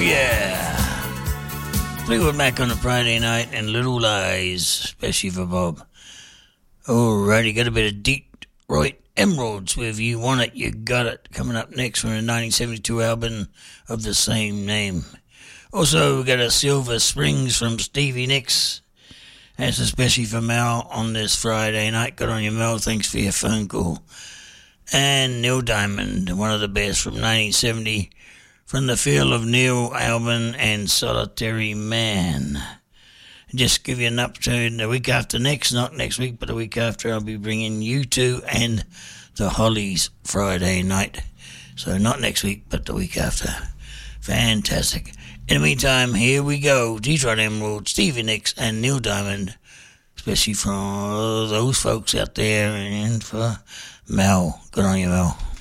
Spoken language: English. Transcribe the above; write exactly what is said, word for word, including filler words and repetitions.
yeah. Fleetwood Mac on a Friday night and Little Lies, especially for Bob. Alrighty, got a bit of Detroit Emeralds with You Want It, You Got It, coming up next from the nineteen seventy-two album of the same name. Also, we got a Silver Springs from Stevie Nicks. That's especially for Mel on this Friday night. Good on you, Mel. Thanks for your phone call. And Neil Diamond, one of the best from nineteen seventy, from the Feel of Neil album and Solitary Man. Just give you an upturn the week after next, not next week, but the week after I'll be bringing U two and the Hollies Friday night. So not next week, but the week after. Fantastic. In the meantime, here we go. Detroit Emerald, Stevie Nicks and Neil Diamond, especially for those folks out there and for Mel. Good on you, Mel.